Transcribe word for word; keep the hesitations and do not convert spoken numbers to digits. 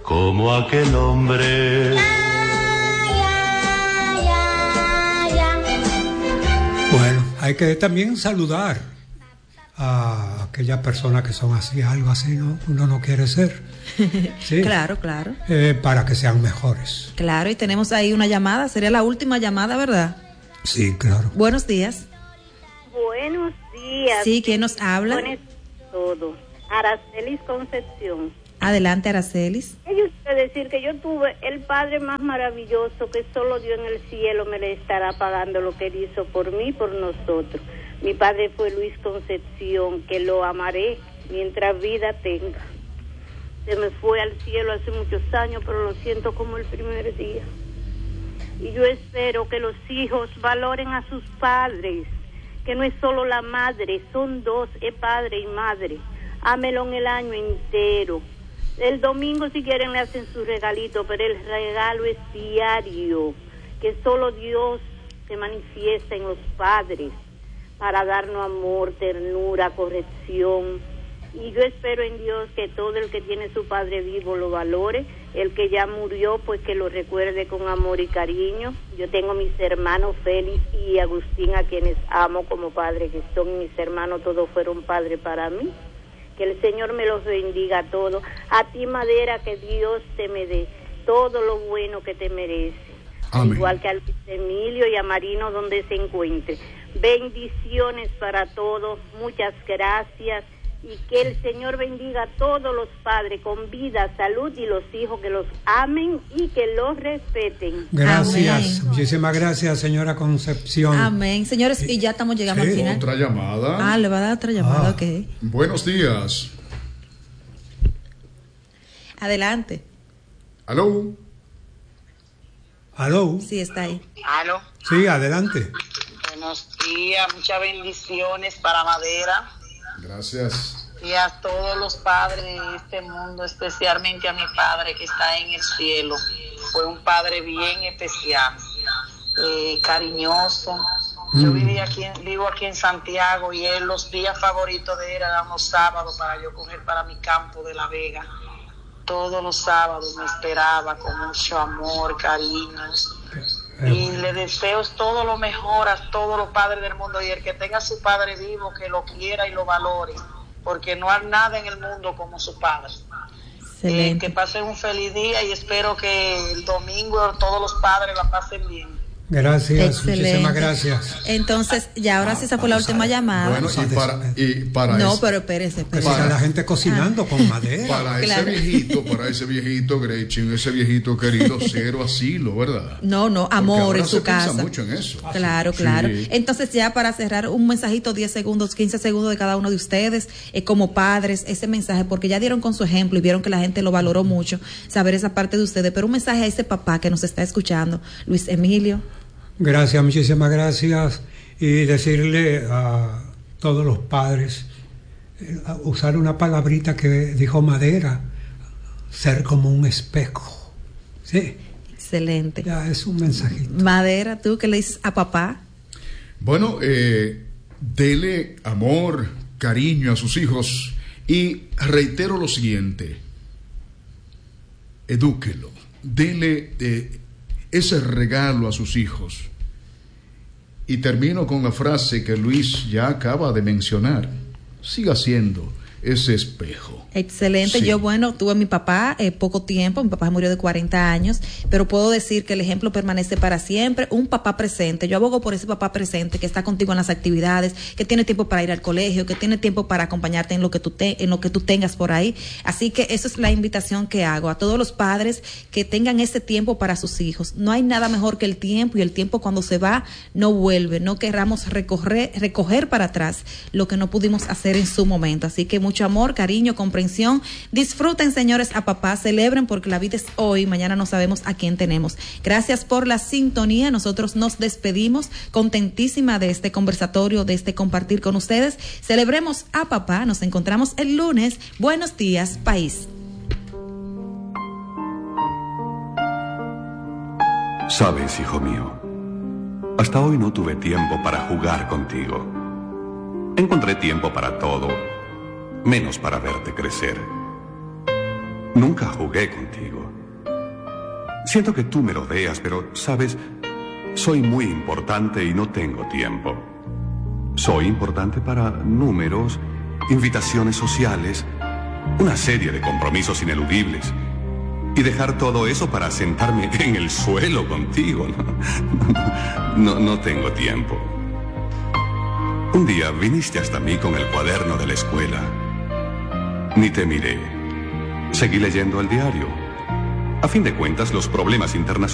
como aquel hombre. Bueno, hay que también saludar a aquellas personas que son así, algo así, ¿no? Uno no quiere ser. ¿Sí? Claro, claro. Eh, para que sean mejores. Claro, y tenemos ahí una llamada, sería la última llamada, ¿verdad? Sí, claro. Buenos días. Buenos días. Sí, ¿quién nos habla? Buenos todo. Aracelis Concepción. Adelante, Aracelis. Quiero decir que yo tuve el padre más maravilloso que solo Dios en el cielo me le estará pagando lo que él hizo por mí, por nosotros. Mi padre fue Luis Concepción, que lo amaré mientras vida tenga. Se me fue al cielo hace muchos años, pero lo siento como el primer día. Y yo espero que los hijos valoren a sus padres, que no es solo la madre, son dos, es padre y madre. Ámelo en el año entero. El domingo si quieren le hacen su regalito, pero el regalo es diario, que solo Dios se manifiesta en los padres para darnos amor, ternura, corrección. Y yo espero en Dios que todo el que tiene su padre vivo lo valore, el que ya murió pues que lo recuerde con amor y cariño. Yo tengo mis hermanos Félix y Agustín, a quienes amo como padre que son. Mis hermanos todos fueron padres para mí. Que el Señor me los bendiga a todos. A ti, Madera, que Dios te me dé todo lo bueno que te merece. Amén. Igual que a Luis Emilio y a Marino donde se encuentre. Bendiciones para todos, muchas gracias. Y que el Señor bendiga a todos los padres con vida, salud, y los hijos que los amen y que los respeten. Gracias, Amén. Muchísimas gracias, señora Concepción. Amén. Señores, y ya estamos llegando Sí. al final. Otra llamada. Ah, le va a dar otra llamada, Ah. ok. Buenos días. Adelante. ¿Aló? ¿Aló? Sí, está ahí. Aló. Sí, adelante. Buenos días, muchas bendiciones para Madera Gracias. y a todos los padres de este mundo, especialmente a mi padre que está en el cielo. Fue un padre bien especial, eh, cariñoso. Yo viví aquí, en- vivo aquí en Santiago y él, los días favoritos de él eran los sábados para yo coger para mi campo de La Vega. Todos los sábados me esperaba con mucho amor, cariños. Y le deseo todo lo mejor a todos los padres del mundo, y el que tenga a su padre vivo, que lo quiera y lo valore, porque no hay nada en el mundo como su padre. Eh, Excelente. que pasen un feliz día y espero que el domingo todos los padres la pasen bien. Gracias, Excelente. muchísimas gracias. Entonces, ya ahora sí esa fue la vamos a última ver. llamada. Bueno, y para, y para no, ese, pero espérese, Que espérese. siga la gente cocinando con madera. para ese Claro. viejito, para ese viejito Gretchen, ese viejito querido, cero asilo, ¿verdad? No, no, Porque amor ahora en se su piensa casa. mucho en eso. Claro, Sí. claro. Entonces, ya para cerrar, un mensajito, diez segundos, quince segundos de cada uno de ustedes, eh, como padres, ese mensaje, porque ya dieron con su ejemplo y vieron que la gente lo valoró mucho, saber esa parte de ustedes, pero un mensaje a ese papá que nos está escuchando, Luis Emilio. Gracias, muchísimas gracias. Y decirle a todos los padres, eh, a usar una palabrita que dijo Madera, ser como un espejo. Sí, Excelente. ya es un mensajito. Madera, ¿tú qué le dices a papá? Bueno, eh, dele amor, cariño a sus hijos, y reitero lo siguiente: edúquelo, dele eh, ese regalo a sus hijos. Y termino con la frase que Luis ya acaba de mencionar: siga siendo ese espejo. Excelente. Sí. Yo, bueno, tuve a mi papá eh, poco tiempo, mi papá murió de cuarenta años, pero puedo decir que el ejemplo permanece para siempre, un papá presente. Yo abogo por ese papá presente que está contigo en las actividades, que tiene tiempo para ir al colegio, que tiene tiempo para acompañarte en lo que tú te, en lo que tú tengas por ahí. Así que eso es la invitación que hago a todos los padres, que tengan ese tiempo para sus hijos. No hay nada mejor que el tiempo, y el tiempo cuando se va no vuelve. No querramos recoger, recoger para atrás lo que no pudimos hacer en su momento. Así que mucho amor, cariño, comprensión. Disfruten, señores, a papá, celebren, porque la vida es hoy, mañana no sabemos a quién tenemos. Gracias por la sintonía. Nosotros nos despedimos, contentísima de este conversatorio, de este compartir con ustedes. Celebremos a papá. Nos encontramos el lunes. Buenos días, país. Sabes, hijo mío, hasta hoy no tuve tiempo para jugar contigo. Encontré tiempo para todo, menos para verte crecer. Nunca jugué contigo. Siento que tú me rodeas, pero, ¿sabes? Soy muy importante y no tengo tiempo. Soy importante para números, invitaciones sociales, una serie de compromisos ineludibles. Y dejar todo eso para sentarme en el suelo contigo, ¿no? No, no tengo tiempo. Un día viniste hasta mí con el cuaderno de la escuela. Ni te miré. Seguí leyendo el diario. A fin de cuentas, los problemas internacionales